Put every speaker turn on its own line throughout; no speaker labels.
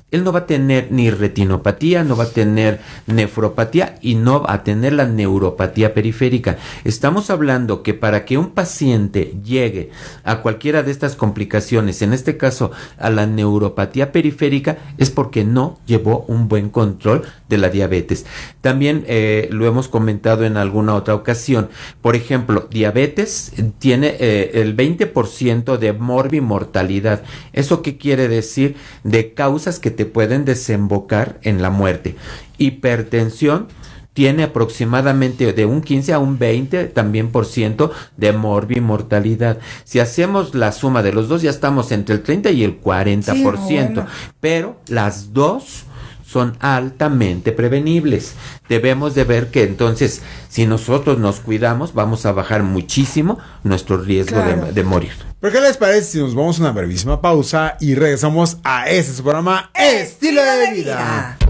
él no va a tener ni retinopatía, no va a tener nefropatía y no va a tener la neuropatía periférica. Estamos hablando que para que un paciente llegue a cualquiera de estas complicaciones, en este caso a la neuropatía periférica, es porque no llevó un buen control de la diabetes. También lo hemos comentado en alguna otra ocasión. Por ejemplo, diabetes tiene el 20% de morbimortalidad. ¿Eso qué quiere decir? De causas que te pueden desembocar en la muerte. Hipertensión tiene aproximadamente de un 15 a un 20 también por ciento de morbimortalidad. Si hacemos la suma de los dos, ya estamos entre el 30 y el 40%. Sí, bueno. Pero las dos son altamente prevenibles. Debemos de ver que entonces, si nosotros nos cuidamos, vamos a bajar muchísimo nuestro riesgo de morir.
¿Pero qué les parece si nos vamos a una brevísima pausa y regresamos a este su programa Estilo de Vida?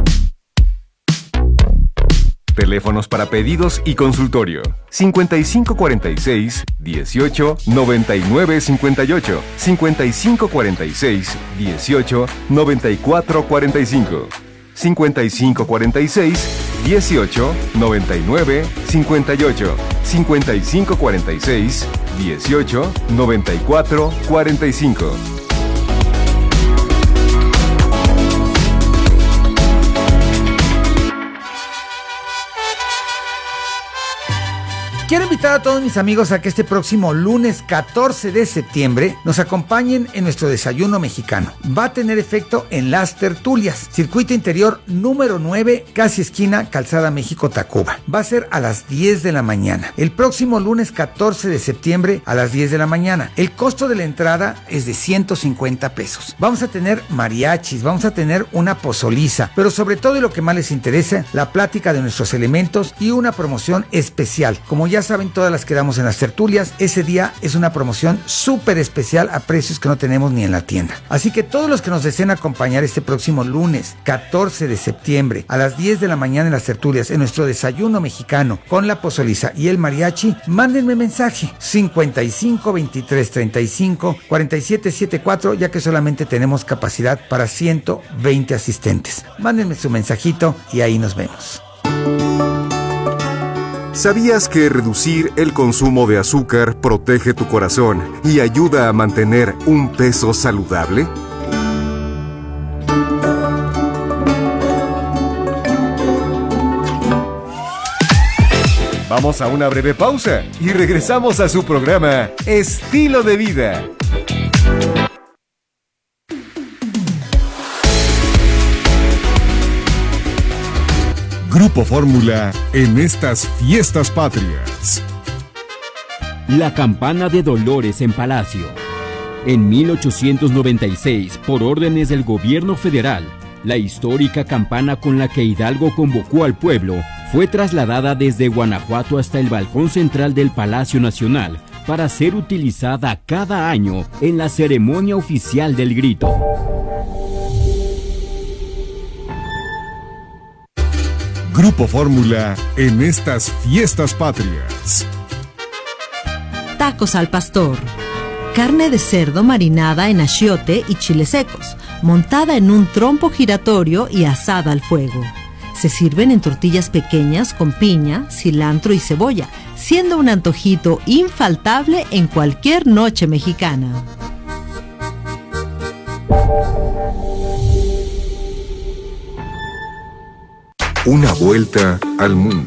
Teléfonos para pedidos y consultorio: 5546-18-9958, 5546-18-9445, 5546-18-9958, 5546-18-9445.
Quiero invitar a todos mis amigos a que este próximo lunes 14 de septiembre nos acompañen en nuestro desayuno mexicano. Va a tener efecto en Las Tertulias, circuito interior número 9, casi esquina Calzada México-Tacuba. Va a ser a las 10 de la mañana. El próximo lunes 14 de septiembre a las 10 de la mañana. El costo de la entrada es de 150 pesos. Vamos a tener mariachis, vamos a tener una pozoliza, pero sobre todo y lo que más les interesa, la plática de nuestros elementos y una promoción especial. Como ya saben, todas las que damos en Las Tertulias, ese día es una promoción súper especial a precios que no tenemos ni en la tienda. Así que todos los que nos deseen acompañar este próximo lunes 14 de septiembre a las 10 de la mañana en Las Tertulias, en nuestro desayuno mexicano con la pozoliza y el mariachi, mándenme mensaje 55 23 35 47 74, ya que solamente tenemos capacidad para 120 asistentes. Mándenme su mensajito y ahí nos vemos.
¿Sabías que reducir el consumo de azúcar protege tu corazón y ayuda a mantener un peso saludable? Vamos a una breve pausa y regresamos a su programa Estilo de Vida.
Grupo Fórmula en estas fiestas patrias.
La campana de Dolores en Palacio. En 1896, por órdenes del gobierno federal, la histórica campana con la que Hidalgo convocó al pueblo fue trasladada desde Guanajuato hasta el balcón central del Palacio Nacional para ser utilizada cada año en la ceremonia oficial del grito.
Grupo Fórmula en estas fiestas patrias.
Tacos al pastor. Carne de cerdo marinada en achiote y chiles secos, montada en un trompo giratorio y asada al fuego. Se sirven en tortillas pequeñas con piña, cilantro y cebolla, siendo un antojito infaltable en cualquier noche mexicana.
Una vuelta al mundo.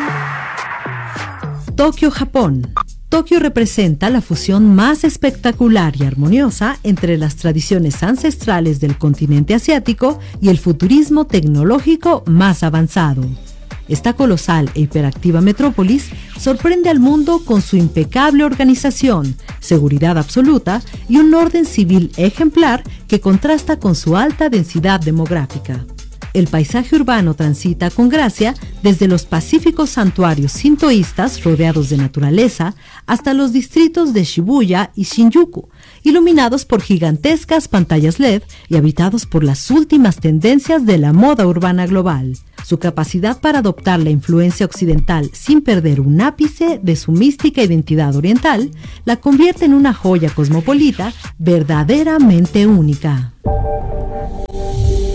Tokio, Japón. Tokio representa la fusión más espectacular y armoniosa entre las tradiciones ancestrales del continente asiático y el futurismo tecnológico más avanzado. Esta colosal e hiperactiva metrópolis sorprende al mundo con su impecable organización, seguridad absoluta y un orden civil ejemplar que contrasta con su alta densidad demográfica. El paisaje urbano transita con gracia desde los pacíficos santuarios sintoístas rodeados de naturaleza hasta los distritos de Shibuya y Shinjuku, iluminados por gigantescas pantallas LED y habitados por las últimas tendencias de la moda urbana global. Su capacidad para adoptar la influencia occidental sin perder un ápice de su mística identidad oriental la convierte en una joya cosmopolita verdaderamente única.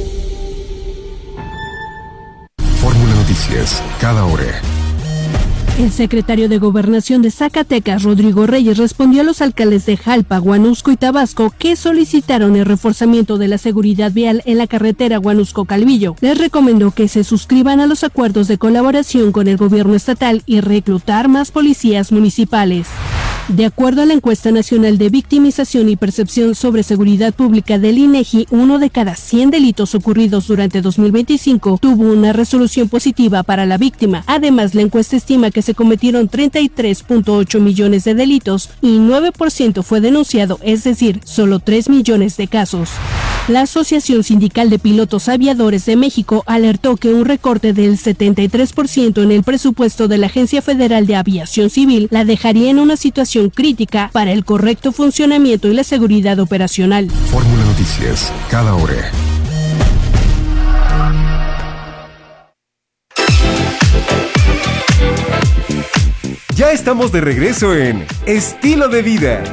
Noticias, cada hora.
El secretario de Gobernación de Zacatecas, Rodrigo Reyes, respondió a los alcaldes de Jalpa, Huanusco y Tabasco que solicitaron el reforzamiento de la seguridad vial en la carretera Huanusco-Calvillo. Les recomendó que se suscriban a los acuerdos de colaboración con el gobierno estatal y reclutar más policías municipales. De acuerdo a la encuesta nacional de victimización y percepción sobre seguridad pública del INEGI, 1 de cada 100 delitos ocurridos durante 2025 tuvo una resolución positiva para la víctima. Además, la encuesta estima que se cometieron 33.8 millones de delitos y 9% fue denunciado, es decir, solo 3 millones de casos. La Asociación Sindical de Pilotos Aviadores de México alertó que un recorte del 73% en el presupuesto de la Agencia Federal de Aviación Civil la dejaría en una situación crítica para el correcto funcionamiento y la seguridad operacional.
Fórmula Noticias, cada hora.
Ya estamos de regreso en Estilo de Vida.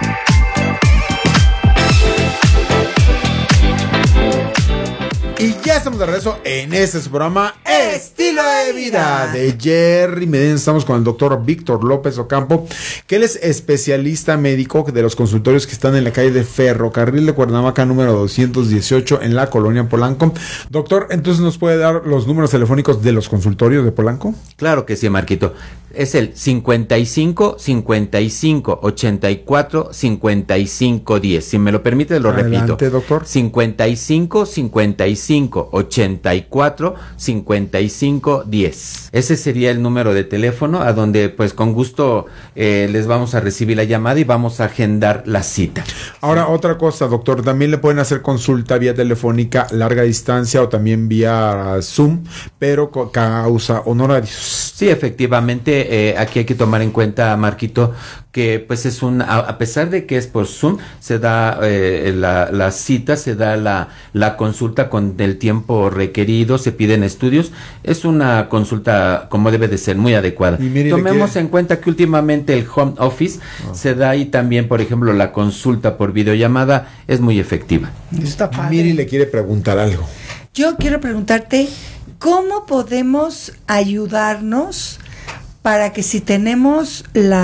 Y ya estamos de regreso en este su programa Estilo de Vida de Jerry Medina. Estamos con el doctor Víctor López Ocampo, que él es especialista médico de los consultorios que están en la calle de Ferrocarril de Cuernavaca, número 218, en la colonia Polanco. Doctor, entonces, ¿nos puede dar los números telefónicos de los consultorios de Polanco?
Claro que sí, Marquito. Es el 55 55 84 55 10. Si me lo permite, lo repito.
Adelante, doctor.
55 55 84 55 10. Ese sería el número de teléfono a donde, pues, con gusto les vamos a recibir la llamada y vamos a agendar la cita.
Ahora, otra cosa, doctor, también le pueden hacer consulta vía telefónica, larga distancia o también vía Zoom, pero causa honorarios.
Sí, efectivamente, aquí hay que tomar en cuenta, Marquito, que pues es a pesar de que es por Zoom, se da la cita, se da la consulta con el tiempo requerido, se piden estudios, es una consulta como debe de ser, muy adecuada. Tomemos en cuenta que últimamente el home office se da y también, por ejemplo, la consulta por videollamada es muy efectiva.
Está padre.
Miri le quiere preguntar algo.
Yo quiero preguntarte, ¿cómo podemos ayudarnos para que si tenemos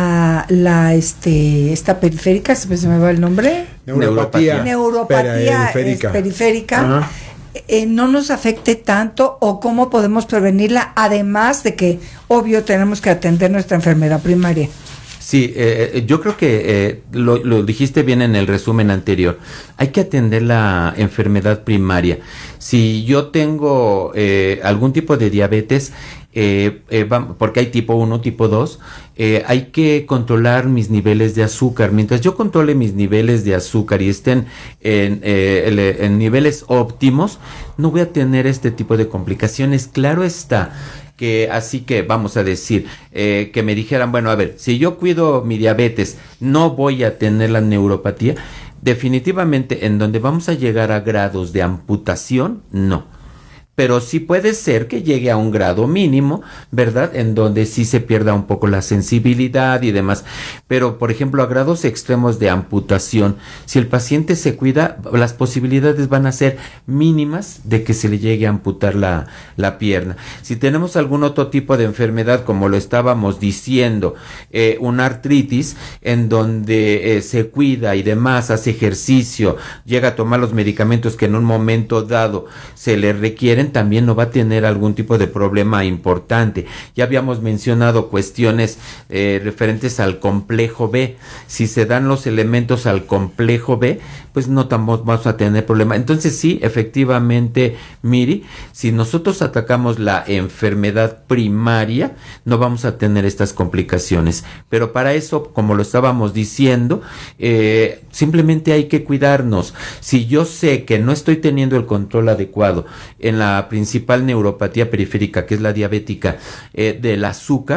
esta periférica, se me va el nombre?
Neuropatía
periférica, no nos afecte tanto, o cómo podemos prevenirla, además de que, obvio, tenemos que atender nuestra enfermedad primaria?
Sí, yo creo que lo dijiste bien en el resumen anterior. Hay que atender la enfermedad primaria. Si yo tengo algún tipo de diabetes, porque hay tipo 1, tipo 2, hay que controlar mis niveles de azúcar. Mientras yo controle mis niveles de azúcar y estén en niveles óptimos, no voy a tener este tipo de complicaciones. Claro está que, así que vamos a decir, que me dijeran, bueno, a ver, si yo cuido mi diabetes, no voy a tener la neuropatía. Definitivamente, en donde vamos a llegar a grados de amputación, no. Pero sí puede ser que llegue a un grado mínimo, ¿verdad? En donde sí se pierda un poco la sensibilidad y demás. Pero, por ejemplo, a grados extremos de amputación, si el paciente se cuida, las posibilidades van a ser mínimas de que se le llegue a amputar la pierna. Si tenemos algún otro tipo de enfermedad, como lo estábamos diciendo, una artritis, en donde se cuida y demás, hace ejercicio, llega a tomar los medicamentos que en un momento dado se le requieren, también no va a tener algún tipo de problema importante. Ya habíamos mencionado cuestiones referentes al complejo B. Si se dan los elementos al complejo B, pues no vamos a tener problema. Entonces sí, efectivamente, Miri, si nosotros atacamos la enfermedad primaria, no vamos a tener estas complicaciones. Pero para eso, como lo estábamos diciendo, simplemente hay que cuidarnos. Si yo sé que no estoy teniendo el control adecuado en la principal neuropatía periférica, que es la diabética, del azúcar,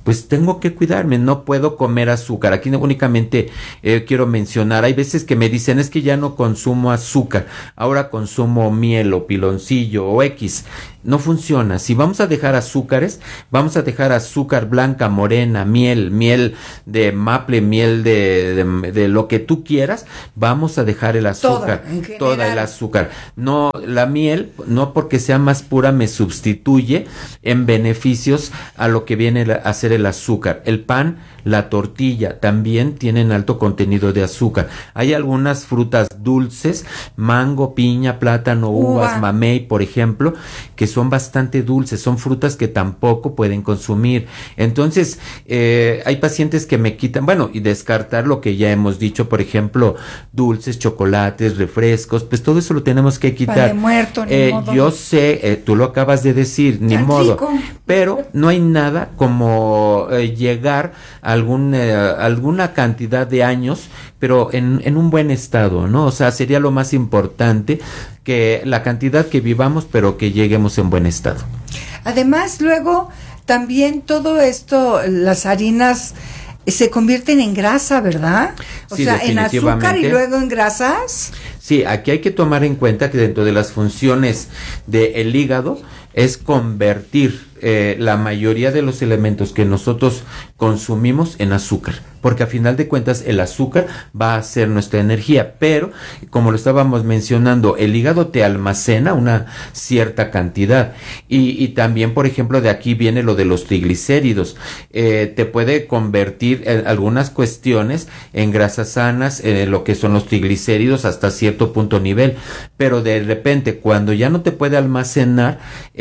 pues tengo que cuidarme, no puedo comer azúcar. Aquí únicamente quiero mencionar, hay veces que me dicen, es que ya no consumo azúcar, ahora consumo miel o piloncillo o X. No funciona. Si vamos a dejar azúcares, vamos a dejar azúcar blanca, morena, miel de maple, miel de lo que tú quieras, vamos a dejar el azúcar, toda el azúcar. No, la miel, no porque sea más pura me sustituye en beneficios a lo que viene a ser el azúcar. El pan, la tortilla también tienen alto contenido de azúcar. Hay algunas frutas dulces, mango, piña, plátano, uvas, mamey, por ejemplo, que son bastante dulces, son frutas que tampoco pueden consumir. Entonces, hay pacientes que me quitan, bueno, y descartar lo que ya hemos dicho, por ejemplo, dulces, chocolates, refrescos, pues todo eso lo tenemos que quitar.
Pan de muerto, ni modo.
Yo sé, tú lo acabas de decir, ni modo,
rico.
Pero no hay nada como llegar a alguna cantidad de años, pero en un buen estado, ¿no? O sea, sería lo más importante, que la cantidad que vivamos, pero que lleguemos en buen estado.
Además, luego, también todo esto, las harinas se convierten en grasa, ¿verdad? O sea, en azúcar y luego en grasas.
Sí, aquí hay que tomar en cuenta que dentro de las funciones del hígado es convertir la mayoría de los elementos que nosotros consumimos en azúcar, porque a final de cuentas el azúcar va a ser nuestra energía, pero como lo estábamos mencionando, el hígado te almacena una cierta cantidad y también, por ejemplo, de aquí viene lo de los triglicéridos, te puede convertir en algunas cuestiones en grasas sanas, lo que son los triglicéridos hasta cierto punto nivel, pero de repente cuando ya no te puede almacenar,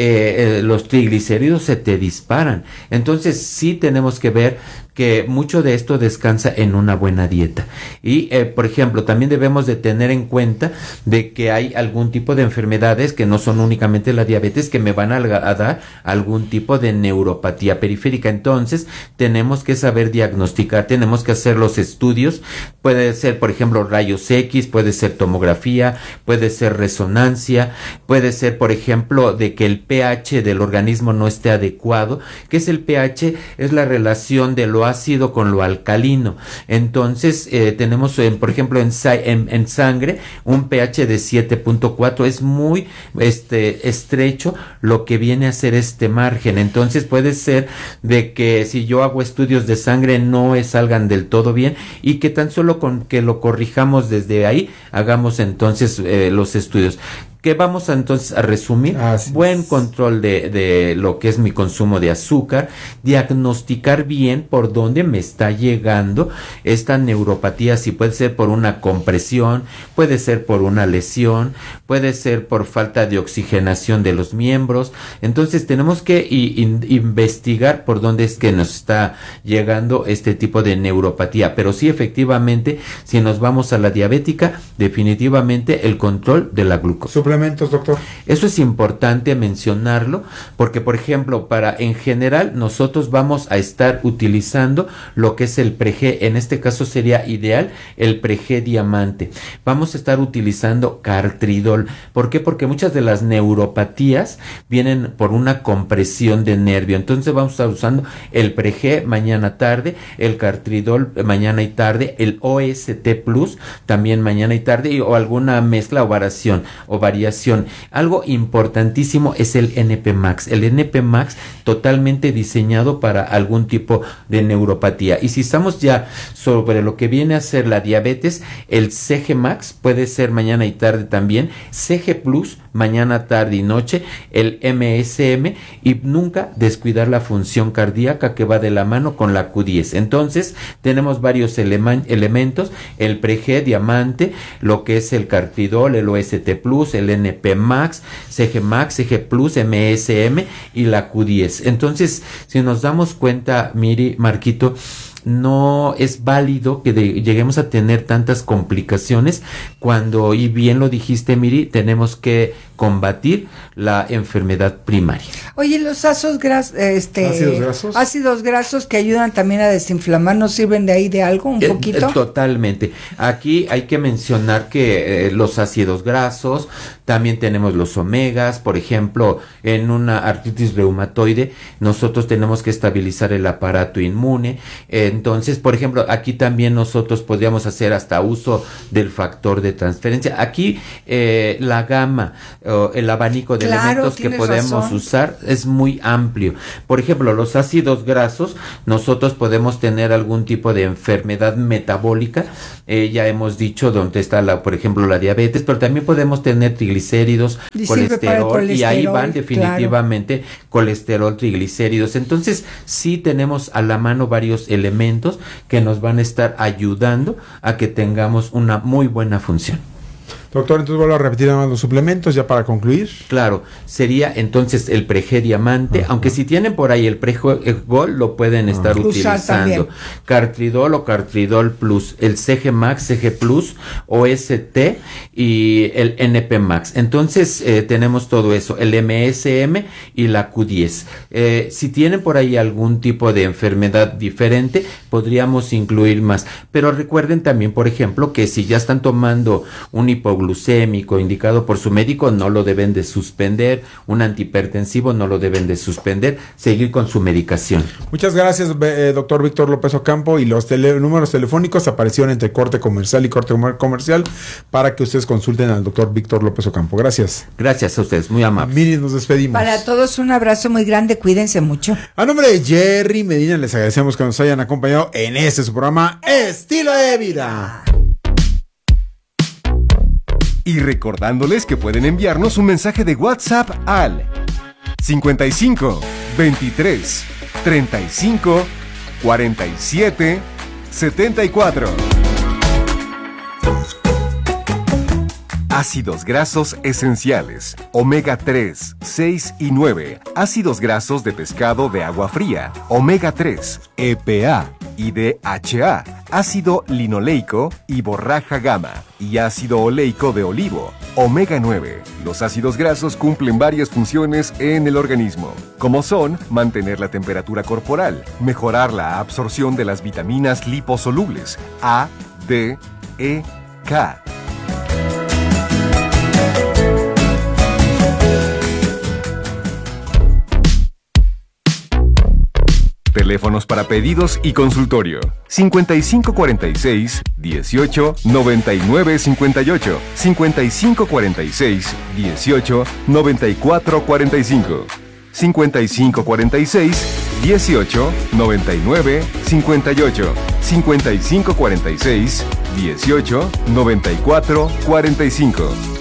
los triglicéridos se te disparan. Entonces sí tenemos que ver que mucho de esto descansa en una buena dieta. Y, por ejemplo, también debemos de tener en cuenta de que hay algún tipo de enfermedades que no son únicamente la diabetes, que me van a dar algún tipo de neuropatía periférica. Entonces, tenemos que saber diagnosticar, tenemos que hacer los estudios. Puede ser, por ejemplo, rayos X, puede ser tomografía, puede ser resonancia, puede ser, por ejemplo, de que el pH del organismo no esté adecuado. ¿Qué es el pH? Es la relación de lo ácido con lo alcalino. Entonces tenemos por ejemplo en sangre un pH de 7.4, es muy estrecho lo que viene a ser este margen. Entonces puede ser de que si yo hago estudios de sangre no salgan del todo bien y que tan solo con que lo corrijamos desde ahí hagamos entonces los estudios. Que vamos entonces a resumir, buen control de lo que es mi consumo de azúcar, diagnosticar bien por dónde me está llegando esta neuropatía, si puede ser por una compresión, puede ser por una lesión, puede ser por falta de oxigenación de los miembros. Entonces tenemos que investigar por dónde es que nos está llegando este tipo de neuropatía, pero sí efectivamente, si nos vamos a la diabética, definitivamente el control de la glucosa.
Suplementos, doctor.
Eso es importante mencionarlo porque, por ejemplo, en general nosotros vamos a estar utilizando lo que es el Pre-G. En este caso sería ideal el Pre-G Diamante. Vamos a estar utilizando Cartridol. ¿Por qué? Porque muchas de las neuropatías vienen por una compresión de nervio. Entonces vamos a estar usando el Pre-G mañana tarde, el Cartridol mañana y tarde, el OST Plus también mañana y tarde o alguna mezcla o variación. Algo importantísimo es el NP Max. El NP Max totalmente diseñado para algún tipo de neuropatía. Y si estamos ya sobre lo que viene a ser la diabetes, el CG Max puede ser mañana y tarde también, CG Plus mañana, tarde y noche, el MSM y nunca descuidar la función cardíaca que va de la mano con la Q10. Entonces tenemos varios elementos, el Pre-G Diamante, lo que es el Cartridol, el OST Plus, el NP Max, CG Plus, MSM y la Q10. Entonces, si nos damos cuenta, Miri, Marquito, no es válido que lleguemos a tener tantas complicaciones cuando, y bien lo dijiste, Miri, tenemos que combatir la enfermedad primaria.
Oye, los ácidos grasos que ayudan también a desinflamar, ¿nos sirven de ahí de algo un poquito?
Totalmente. Aquí hay que mencionar que los ácidos grasos, también tenemos los omegas, por ejemplo, en una artritis reumatoide, nosotros tenemos que estabilizar el aparato inmune. Entonces, por ejemplo, aquí también nosotros podríamos hacer hasta uso del factor de transferencia. Aquí la gama, el abanico de elementos que podemos usar es muy amplio. Por ejemplo, los ácidos grasos, nosotros podemos tener algún tipo de enfermedad metabólica, ya hemos dicho donde está por ejemplo la diabetes, pero también podemos tener triglicéridos, colesterol, y ahí van definitivamente colesterol, triglicéridos. Entonces sí tenemos a la mano varios elementos que nos van a estar ayudando a que tengamos una muy buena función.
Doctor, entonces vuelvo a repetir nada más los suplementos ya para concluir.
Claro, sería entonces el Prege Diamante, aunque si tienen por ahí el Prejegol lo pueden estar utilizando. Cartridol o Cartridol Plus, el CG Max, CG Plus, OST y el NP Max. Entonces tenemos todo eso, el MSM y la Q10. Si tienen por ahí algún tipo de enfermedad diferente, podríamos incluir más. Pero recuerden también, por ejemplo, que si ya están tomando un hipoglucémico indicado por su médico, no lo deben de suspender, un antihipertensivo no lo deben de suspender, seguir con su medicación.
Muchas gracias, doctor Víctor López Ocampo, y los números telefónicos aparecieron entre corte comercial y corte comercial para que ustedes consulten al doctor Víctor López Ocampo. Gracias.
Gracias a ustedes, muy amables.
Miri, nos despedimos.
Para todos un abrazo muy grande, cuídense mucho.
A nombre de Jerry Medina, les agradecemos que nos hayan acompañado en su programa Estilo de Vida.
Y recordándoles que pueden enviarnos un mensaje de WhatsApp al 55 23 35 47 74. Ácidos grasos esenciales, omega 3, 6 y 9, ácidos grasos de pescado de agua fría, omega 3, EPA y DHA, ácido linoleico y borraja gamma, y ácido oleico de olivo, omega 9. Los ácidos grasos cumplen varias funciones en el organismo, como son mantener la temperatura corporal, mejorar la absorción de las vitaminas liposolubles A, D, E, K. Teléfonos para pedidos y consultorio: 5546 18 99 58, 5546 18 94 45, 5546 18 99 58, 5546 18 94 45.